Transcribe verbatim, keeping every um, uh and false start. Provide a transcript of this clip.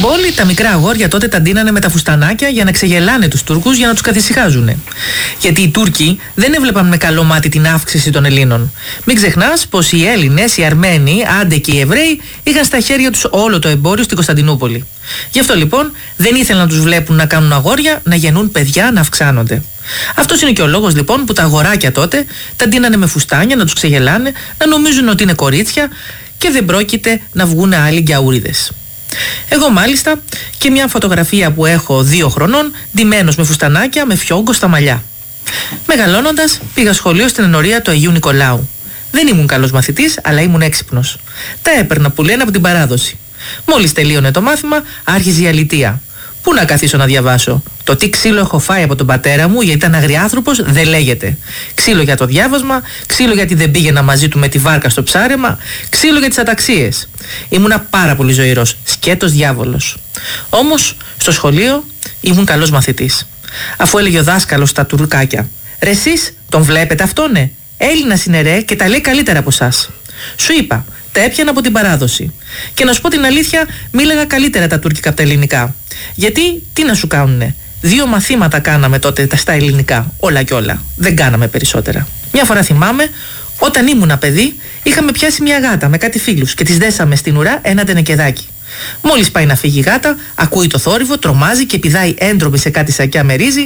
πόλη τα μικρά αγόρια τότε τα ντύνανε με τα φουστανάκια για να ξεγελάνε τους Τούρκους για να τους καθησυχάζουν. Γιατί οι Τούρκοι δεν έβλεπαν με καλό μάτι την αύξηση των Ελλήνων. Μην ξεχνάς πως οι Έλληνες, οι Αρμένοι, άντε και οι Εβραίοι είχαν στα χέρια τους όλο το εμπόριο στην Κωνσταντινούπολη. Γι' αυτό λοιπόν δεν ήθελαν να τους βλέπουν να κάνουν αγόρια, να γεννούν παιδιά, να αυξάνονται. Αυτός είναι και ο λόγος λοιπόν που τα αγοράκια τότε τα ντύνανε με φουστάνια, να τους ξεγελάνε, να νομίζουν ότι είναι κορίτσια και δεν πρόκειται να βγουν άλλοι γκιαούριδες. Εγώ μάλιστα και μια φωτογραφία που έχω δύο χρονών, ντυμένος με φουστανάκια, με φιόγκο στα μαλλιά. Μεγαλώνοντας πήγα σχολείο στην ενορία του Αγίου Νικολάου. Δεν ήμουν καλός μαθητής, αλλά ήμουν έξυπνος. Τα έπαιρνα που λένε από την παράδοση. Μόλις τελείωνε το μάθημα, άρχιζε η αλητεία. Πού να καθίσω να διαβάσω? Το τι ξύλο έχω φάει από τον πατέρα μου, γιατί ήταν αγριάνθρωπος, δεν λέγεται. Ξύλο για το διάβασμα, ξύλο γιατί δεν πήγαινα μαζί του με τη βάρκα στο ψάρεμα, ξύλο για τις αταξίες. Ήμουνα πάρα πολύ ζωηρός, σκέτος διάβολος. Όμως, στο σχολείο ήμουν καλός μαθητής. Αφού έλεγε ο δάσκαλος στα τουρκάκια, ρε εσείς τον βλέπετε αυτόνε? Έλληνας είναι ρε και τα λέει καλύτερα από εσάς. Σου είπα, τα έπιανα από την παράδοση. Και να σου πω την αλήθεια, μίλαγα καλύτερα τα τουρκικά από τα ελληνικά. Γιατί, τι να σου κάνουνε? Δύο μαθήματα κάναμε τότε στα ελληνικά. Όλα κι όλα. Δεν κάναμε περισσότερα. Μια φορά θυμάμαι, όταν ήμουνα παιδί, είχαμε πιάσει μια γάτα με κάτι φίλους και τις δέσαμε στην ουρά ένα τενεκεδάκι. Μόλις πάει να φύγει η γάτα, ακούει το θόρυβο, τρομάζει και πηδάει έντρομη σε κάτι σακιά με ρύζι,